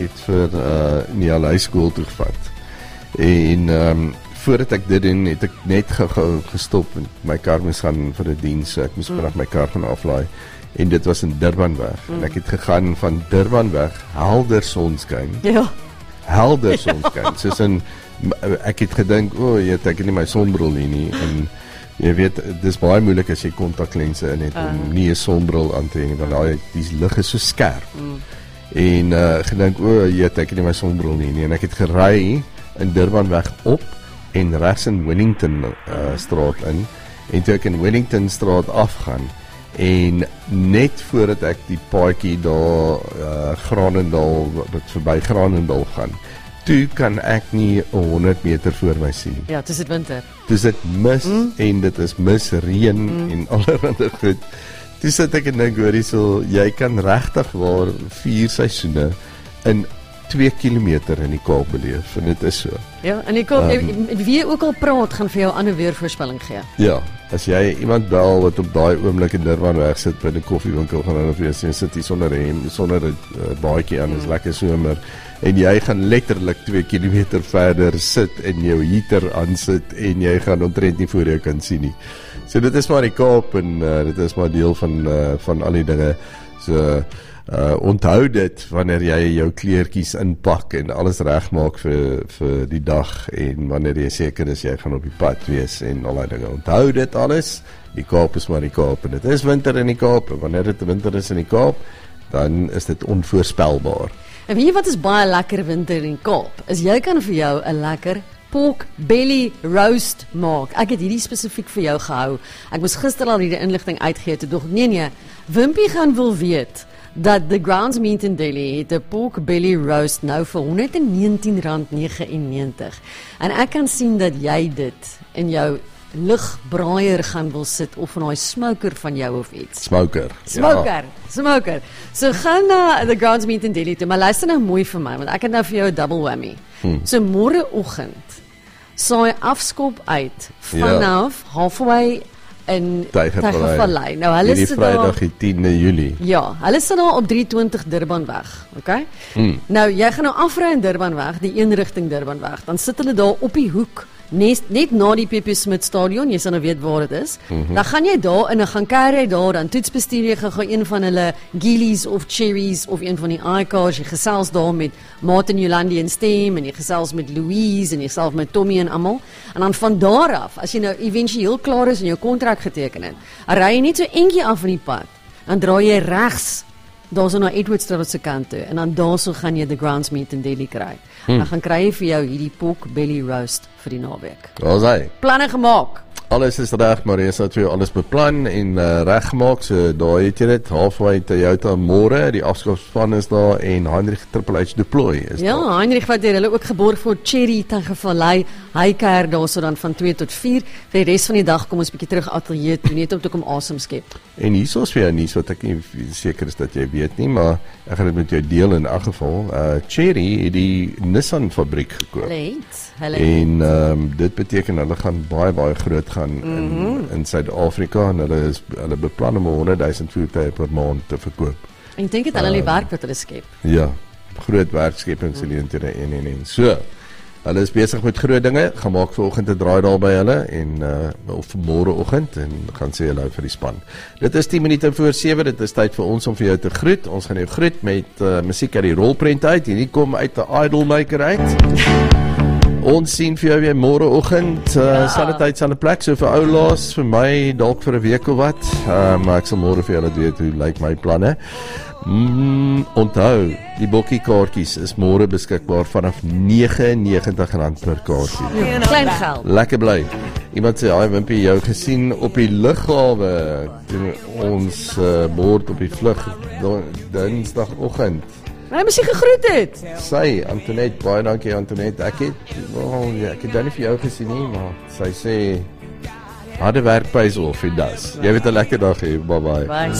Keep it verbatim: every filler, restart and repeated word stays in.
het vir uh, Nia High School toegevat. En um, voordat ek dit doen, het ek net gou gestop en my kar moes gaan vir 'n diens, so ek moes mm. vanaf my kar gaan aflaai. En dit was in Durbanweg. Mm. En ek het gegaan van Durbanweg, helder sonskyn. Ja. Helder sonskyn. Soos in, ek het gedink, o, oh, jy het ek het nie my sonbril nie nie. En jy weet, dis baie moeilik as jy kontaklense in het uh. om nie 'n sonbril aan te hê nie, want daai die lig is so skerp. Mm. En uh, gedink, o, oh, jy het ek het nie my sonbril nie nie. En ek het gery in Durbanweg op en regs in Wellington uh, straat in. En toe ek in Wellington straat afgaan, en net voordat ek die paadjie daar uh, Granendal, wat verby Granendal gaan, toe kan ek nie honderd meter voor my sien. Ja, dis dit winter. Dis dit mis, mm. en dit is mis, reën, mm. en allerhande goed. Toe sit ek en dink, hoor hierso, jy kan regtig waar vier seisoene in twee kilometer in die Kaap beleef, en dit is so. Ja, en die Kaap, um, wie ook al praat, gaan vir jou ander weervoorspelling gee. Ja, as jy iemand bel wat op daai oomblik in Durbanweg sit by die koffiewinkel, gaan hulle vir jou sê, sit hier sonder rem, sonder 'n uh, baadjie aan, is lekker somer, en jy gaan letterlik twee kilometer verder sit en jou heater aansit, en jy gaan omtrent nie voor jou kan sien nie. So dit is maar die Kaap, en uh, dit is maar deel van, uh, van al die dinge, so Uh, onthou dit wanneer jy jou kleertjies inpak en alles regmaak vir, vir die dag, en wanneer jy seker is jy gaan op die pad wees en al die dinge. Onthou dit alles, die Kaap is maar die Kaap, en dit is winter in die Kaap, en wanneer dit winter is in die Kaap, dan is dit onvoorspelbaar. En weet jy wat is baie lekker winter in die Kaap? Is jy kan vir jou 'n lekker pork belly roast maak. Ek het hierdie spesifiek vir jou gehou. Ek moes gister al hierdie inligting uitgee, toe dog nee nee, Wimpie gaan wil weet dat the Grounds Meat in Delhi het 'n pork belly roast nou vir honderd en negentien rand negenennegentig. En ek kan sien dat jy dit in jou ligbraaier gaan wil sit, of in daai smoker van jou of iets. Smoker. Smoker. Ja. Smoker. So gaan na the Grounds Meat in Delhi toe, maar luister nou mooi vir my, want ek het nou vir jou 'n double whammy. Hmm. So môreoggend saai afskop uit vanaf ja. halfway in Tygervallei. Nou hulle is Vrydag die tiende Julie. Ja, hulle is daar op driehonderd Durbanweg, okay? Hmm. Nou jy gaan nou afry in Durbanweg, die een rigting Durbanweg, dan sit hulle daar op die hoek, net, net na die P P Smith stadion, jy sal nou weet waar dit is. Mm-hmm. Dan gaan jy daar in, dan gaan kry jy daar, dan toetsbestuur jy gou een van hulle Geelies of Cherries of een van die I cars, jy gesels daar met Martin Jolandi en Stem, en jy gesels met Louise, en jy gesels met Tommy en almal. En dan van daar af, as jy nou eventueel klaar is en jou kontrak geteken het, dan ry jy net so eentjie af van die pad, dan draai jy regs, daar so na Edwardstraat se kant toe, en dan daar so gaan jy the Grounds Meat in Delhi kry. Hmm. Dan gaan kry jy vir jou hierdie pork belly roast vir die naweek. Daar's hy. Planne gemaak. Alles is reg, Marisa het vir jou alles beplan en uh, reg gemaak, so daar het jy dit, halfway Toyota môre, die afskopspan is daar, en Heinrich Triple H Deploy is ja, daar. Ja, Heinrich wat hulle ook geborg vir Cherry Tygervallei, hy kuier daar so dan van twee tot vier, vir die res van die dag kom ons bietjie terug ateljee toe, net om te kom asem skep. En hier is vir jou nuus wat ek nie seker is dat jy weet nie, maar ek gaan dit met jou deel in elk geval. Uh, Cherry het die Nissan fabriek gekoop. Leet. En um, dit beteken hulle gaan baie baie groot gaan mm-hmm. in in Suid-Afrika, en hulle is hulle beplan om honderd duisend voertuie per maand te verkoop. En ek dink dit hulle um, die werk wat hulle skep. Ja, groot werkskepingsgeleenthede en en en so. Hulle is besig met groot dinge, gaan maak vanoggend 'n draai daar by hulle en uh, of môreoggend en gaan sê hallo vir die span. Dit is tien minute voor sewe, dit is tyd vir ons om vir jou te groet. Ons gaan jou groet met uh, musiek uit die rolprent uit. Hierdie kom uit 'n Idolmaker uit. Ons sien vir jou weer môreoggend, uh, ja. Selfde tyd, selfde plek, so vir ou laas, vir my dalk vir 'n week of wat, uh, maar ek sal môre vir julle weet hoe lyk my planne. Mm, onthou, die bokkie kaartjies is môre beskikbaar vanaf negenennegentig rand per kaartjie. Ja, klein geld. Lekker bly. Iemand sê, "Haai Wimpie, jou gesien op die lughawe toe ons uh, boord op die vlug Dinsdagoggend." Hy moes sy gegroet het. Sy, Antoinette, baie dankie Antoinette. Ek het, well, ja, ek het dan nie vir jou gesien nie, maar sy sê, harde werk pays off, it does. Jy weet 'n lekker dag hê, bye bye. Bye.